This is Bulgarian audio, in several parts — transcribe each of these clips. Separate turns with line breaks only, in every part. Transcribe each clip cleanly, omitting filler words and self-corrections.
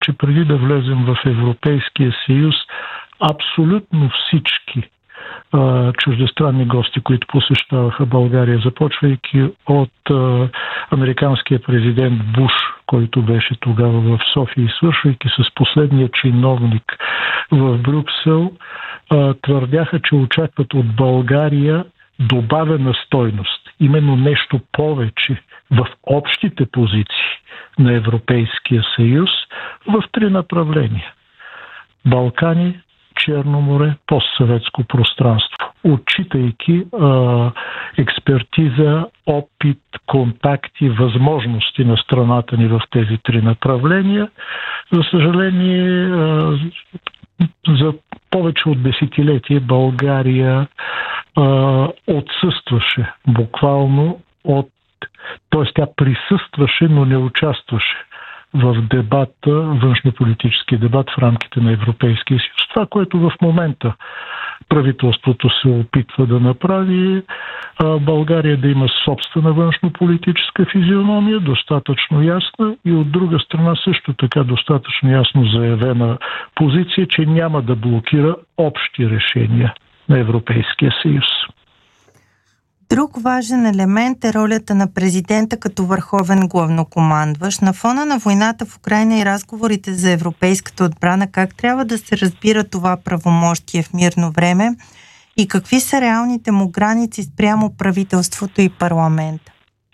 че преди да влезем в Европейския съюз, абсолютно всички чуждестранни гости, които посещаваха България, започвайки от американския президент Буш, който беше тогава в София, и свършвайки с последния чиновник в Брюксел, твърдяха, че очакват от България добавена стойност. Именно нещо повече в общите позиции на Европейския съюз в 3 направления. Балкани, Черно море, постсъветско пространство. Отчитайки експертиза, опит, контакти, възможности на страната ни в тези 3 направления. За съжаление, за повече от десетилетие България отсъстваше буквално т.е. тя присъстваше, но не участваше в дебата, външнополитически дебат в рамките на Европейския съюз. Това, което в момента правителството се опитва да направи, България да има собствена външнополитическа физиономия, достатъчно ясна, и от друга страна също така достатъчно ясно заявена позиция, че няма да блокира общи решения на Европейския съюз.
Друг важен елемент е ролята на президента като върховен главнокомандващ. На фона на войната в Украйна и разговорите за европейската отбрана, как трябва да се разбира това правомощие в мирно време и какви са реалните му граници спрямо правителството и парламента?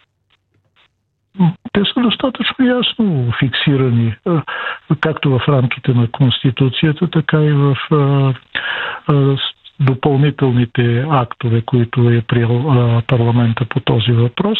Те са достатъчно ясно фиксирани, както в рамките на Конституцията, така и в допълнителните актове, които е приел парламента по този въпрос.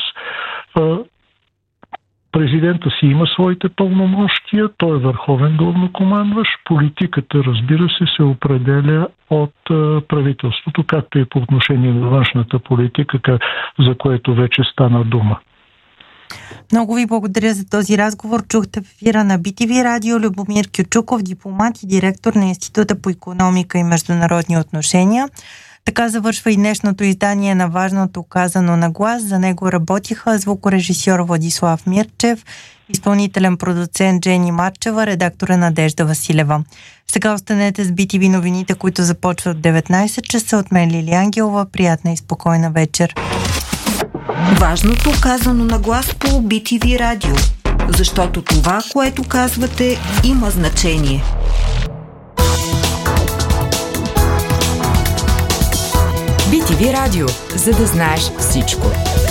Президента си има своите пълномощия, той е върховен главнокомандващ. Политиката, разбира се определя от правителството, както и по отношение на външната политика, за което вече стана дума.
Много ви благодаря за този разговор. Чухте в ефира на BTV Радио Любомир Кючуков, дипломат и директор на Института по икономика и международни отношения. Така завършва и днешното издание на Важното казано на глас. За него работиха звукорежисьор Владислав Мирчев, изпълнителен продуцент Джени Марчева, редактора Надежда Василева. Сега останете с BTV новините, които започват в 19 часа. От мен Лили Ангелова. Приятна и спокойна вечер.
Важното казано на глас по BTV Радио, защото това, което казвате, има значение.
BTV Радио, за да знаеш всичко.